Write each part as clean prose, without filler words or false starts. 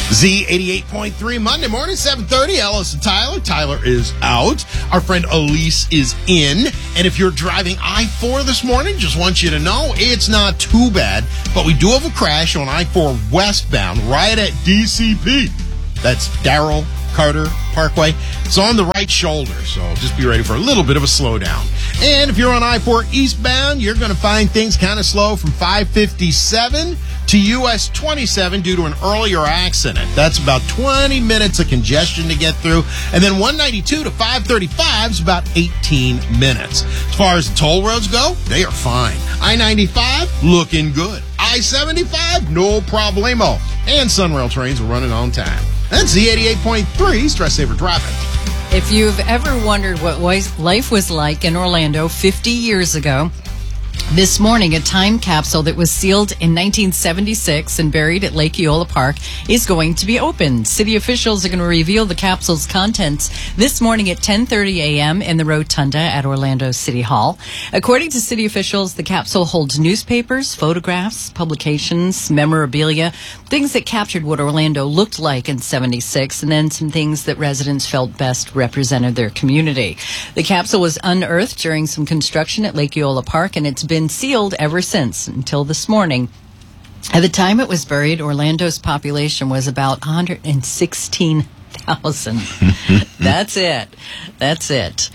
Z88.3 Monday morning, 7:30. Ellis and Tyler. Tyler is out. Our friend Elise is in. And if you're driving I-4 this morning, just want you to know it's not too bad. But we do have a crash on I-4 westbound right at DCP. That's Darrell Carter Parkway. It's on the right shoulder, so just be ready for a little bit of a slowdown. And if you're on I-4 eastbound, you're going to find things kind of slow from 557 to US 27 due to an earlier accident. That's about 20 minutes of congestion to get through. And then 192 to 535 is about 18 minutes. As far as the toll roads go, they are fine. I-95, looking good. I-75, no problemo. And Sunrail trains are running on time. That's Z88.3 Stress Saver Driving. If you've ever wondered what life was like in Orlando 50 years ago, this morning, a time capsule that was sealed in 1976 and buried at Lake Eola Park is going to be opened. City officials are going to reveal the capsule's contents this morning at 10:30 a.m. in the Rotunda at Orlando City Hall. According to city officials, the capsule holds newspapers, photographs, publications, memorabilia, things that captured what Orlando looked like in 76, and then some things that residents felt best represented their community. The capsule was unearthed during some construction at Lake Eola Park, and it's been sealed ever since until this morning. At the time it was buried, Orlando's population was about 116,000. That's it.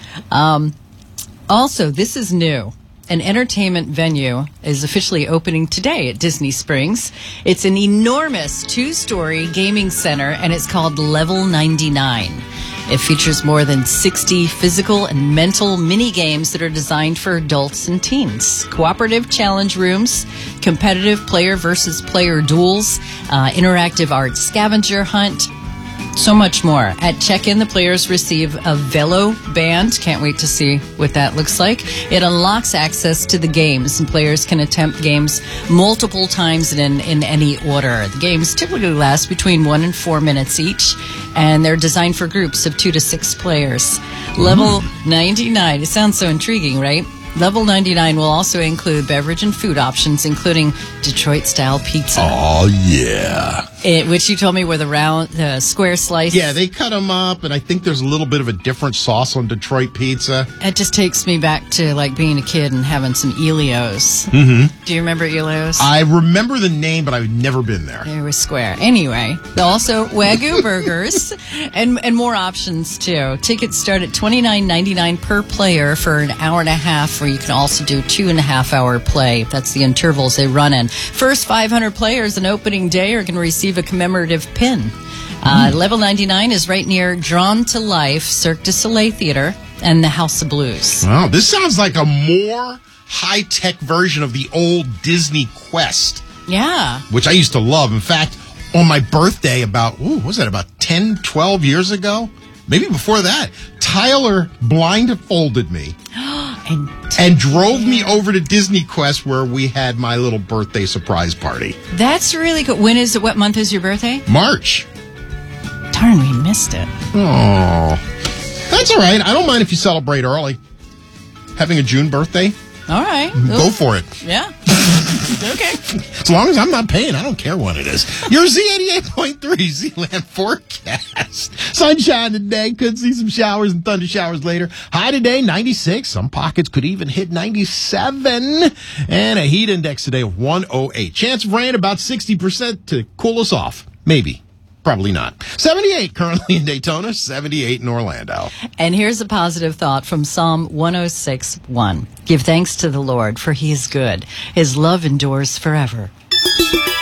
Also, this is new. An entertainment venue is officially opening today at Disney Springs. It's an enormous two-story gaming center, and it's called Level 99. It features more than 60 physical and mental mini-games that are designed for adults and teens. Cooperative challenge rooms, competitive player versus player duels, interactive art scavenger hunt, so much more. At check-in, the players receive a Velo band. Can't wait to see what that looks like. It unlocks access to the games, and players can attempt games multiple times in any order. The games typically last between 1 and 4 minutes each, and they're designed for groups of 2 to 6 players. Level 99. It sounds so intriguing, right? Level 99 will also include beverage and food options, including Detroit-style pizza. Oh, yeah. Which you told me were the square slice. Yeah, they cut them up, and I think there's a little bit of a different sauce on Detroit pizza. It just takes me back to, like, being a kid and having some Elios. Mm-hmm. Do you remember Elios? I remember the name, but I've never been there. It was square. Anyway, also Wagyu burgers and more options, too. Tickets start at $29.99 per player for an hour and a half, or you can also do 2.5-hour play. That's the intervals they run in. First 500 players on opening day are going to receive a commemorative pin. Level 99 is right near Drawn to Life, Cirque du Soleil Theater, and the House of Blues. Wow, this sounds like a more high-tech version of the old Disney Quest. Yeah. Which I used to love. In fact, on my birthday about 10, 12 years ago? Maybe before that. Tyler blindfolded me and drove me over to Disney Quest where we had my little birthday surprise party. That's really good. When is it? What month is your birthday? March. Darn, we missed it. Oh, that's all right. I don't mind if you celebrate early. Having a June birthday. All right. Go for it. Yeah. Okay. As long as I'm not paying, I don't care what it is. Your Z88.3 Z-Land forecast. Sunshine today. Could see some showers and thunder showers later. High today, 96. Some pockets could even hit 97. And a heat index today of 108. Chance of rain about 60% to cool us off. Maybe. Probably not. 78 currently in Daytona, 78 in Orlando. And here's a positive thought from Psalm 106:1. Give thanks to the Lord, for he is good. His love endures forever.